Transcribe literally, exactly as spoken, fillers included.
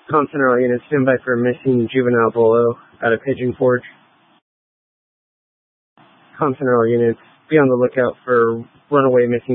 Continental units, stand by for missing juvenile Bolo out of Pigeon Forge. Continental units, be on the lookout for runaway missing